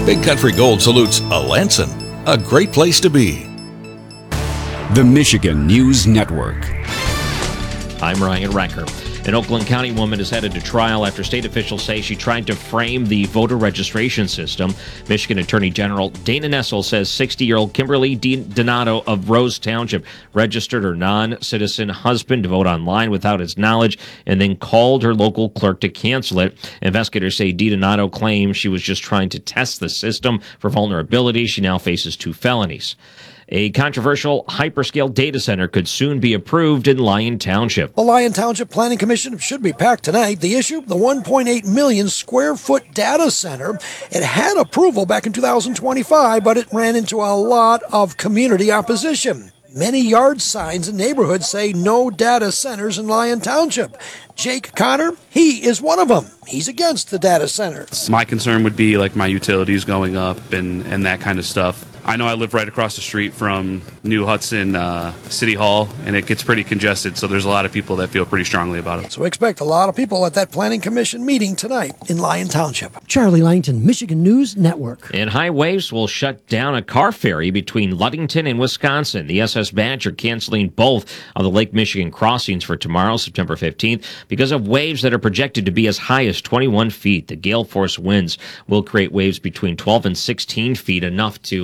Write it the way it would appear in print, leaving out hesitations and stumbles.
Big Country Gold salutes Alanson, a great place to be. The Michigan News Network. I'm Ryan Recker. An Oakland County woman is headed to trial after state officials say she tried to frame the voter registration system. Michigan Attorney General Dana Nessel says 60-year-old Kimberly Donato of Rose Township registered her non-citizen husband to vote online without his knowledge and then called her local clerk to cancel it. Investigators say Donato claims she was just trying to test the system for vulnerability. She now faces 2 felonies. A controversial hyperscale data center could soon be approved in Lyon Township. The Lyon Township Planning Commission should be packed tonight. The issue, the 1.8 million square foot data center. It had approval back in 2025, but it ran into a lot of community opposition. Many yard signs in neighborhoods say no data centers in Lyon Township. Jake Connor, he is one of them. He's against the data center. My concern would be like my utilities going up and that kind of stuff. I know I live right across the street from New Hudson City Hall, and it gets pretty congested, so there's a lot of people that feel pretty strongly about it. So expect a lot of people at that Planning Commission meeting tonight in Lyon Township. Charlie Langton, Michigan News Network. And high waves will shut down a car ferry between Ludington and Wisconsin. The SS Badger canceling both of the Lake Michigan crossings for tomorrow, September 15th, because of waves that are projected to be as high as 21 feet. The gale force winds will create waves between 12 and 16 feet, enough to